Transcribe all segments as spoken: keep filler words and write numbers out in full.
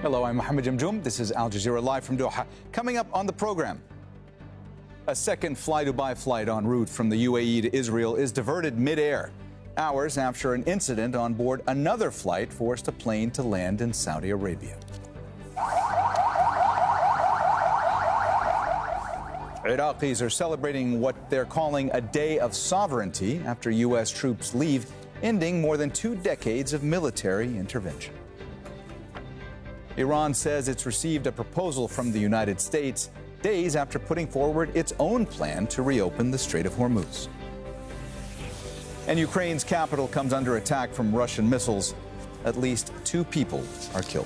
Hello, I'm Mohammed Jamjoom. This is Al Jazeera Live from Doha. Coming up on the program, a second Fly Dubai flight en route from the U A E to Israel is diverted midair, hours after an incident on board another flight forced a plane to land in Saudi Arabia. Iraqis are celebrating what they're calling a day of sovereignty after U S troops leave, ending more than two decades of military intervention. Iran says it's received a proposal from the United States days after putting forward its own plan to reopen the Strait of Hormuz. And Ukraine's capital comes under attack from Russian missiles. At least two people are killed.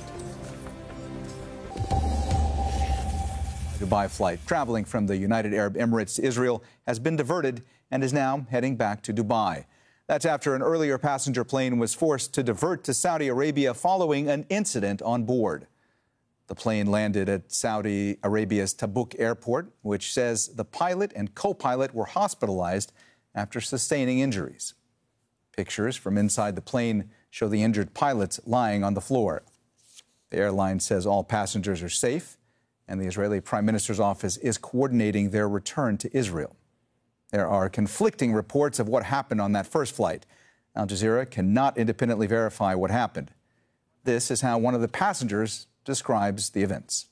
Dubai flight traveling from the United Arab Emirates to Israel has been diverted and is now heading back to Dubai. That's after an earlier passenger plane was forced to divert to Saudi Arabia following an incident on board. The plane landed at Saudi Arabia's Tabuk airport, which says the pilot and co-pilot were hospitalized after sustaining injuries. Pictures from inside the plane show the injured pilots lying on the floor. The airline says all passengers are safe, and the Israeli Prime Minister's office is coordinating their return to Israel. There are conflicting reports of what happened on that first flight. Al Jazeera cannot independently verify what happened. This is how one of the passengers describes the events.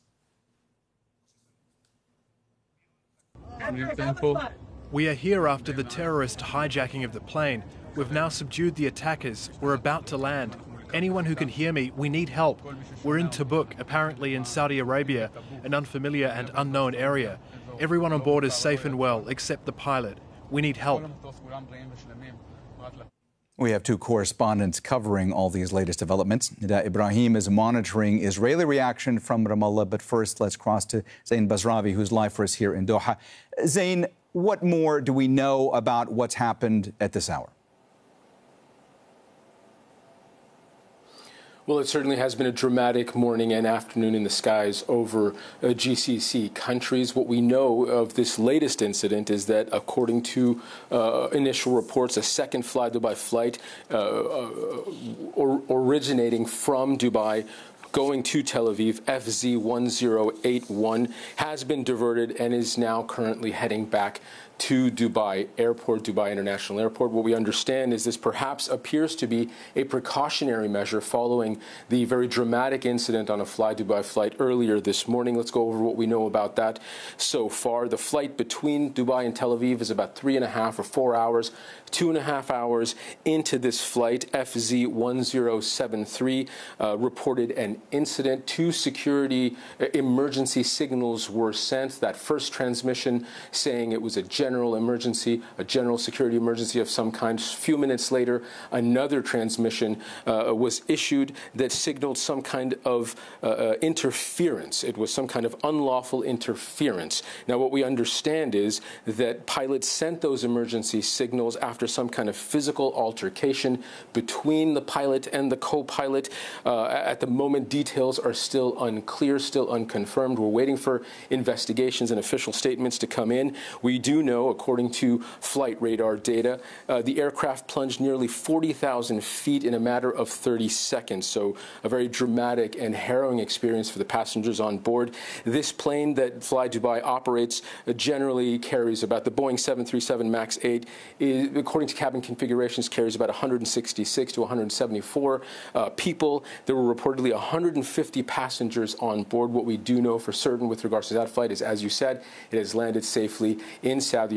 We are here after the terrorist hijacking of the plane. We've now subdued the attackers. We're about to land. Anyone who can hear me, we need help. We're in Tabuk, apparently in Saudi Arabia, an unfamiliar and unknown area. Everyone on board is safe and well, except the pilot. We need help. We have two correspondents covering all these latest developments. Nida Ibrahim is monitoring Israeli reaction from Ramallah. But first, let's cross to Zain Basravi, who's live for us here in Doha. Zain, what more do we know about what's happened at this hour? Well, it certainly has been a dramatic morning and afternoon in the skies over uh, G C C countries. What we know of this latest incident is that, according to uh, initial reports, a second Fly Dubai flight uh, uh, or, originating from Dubai going to Tel Aviv, F Z one zero eight one, has been diverted and is now currently heading back to Dubai Airport, Dubai International Airport. What we understand is this perhaps appears to be a precautionary measure following the very dramatic incident on a Fly Dubai flight earlier this morning. Let's go over what we know about that so far. The flight between Dubai and Tel Aviv is about three and a half or four hours. Two and a half hours into this flight, F Z one zero seven three uh, reported an incident. Two security uh, emergency signals were sent. That first transmission saying it was a general emergency, a general security emergency of some kind. A few minutes later, another transmission uh, was issued that signaled some kind of uh, uh, interference. It was some kind of unlawful interference. Now, what we understand is that pilots sent those emergency signals after some kind of physical altercation between the pilot and the co-pilot. Uh, at the moment, details are still unclear, still unconfirmed. We're waiting for investigations and official statements to come in. We do know, according to flight radar data, uh, the aircraft plunged nearly forty thousand feet in a matter of thirty seconds. So a very dramatic and harrowing experience for the passengers on board. This plane that Fly Dubai operates uh, generally carries about, the Boeing seven thirty-seven MAX eight, is, according to cabin configurations, carries about one hundred sixty-six to one hundred seventy-four uh, people. There were reportedly one hundred fifty passengers on board. What we do know for certain with regards to that flight is, as you said, it has landed safely in Saudi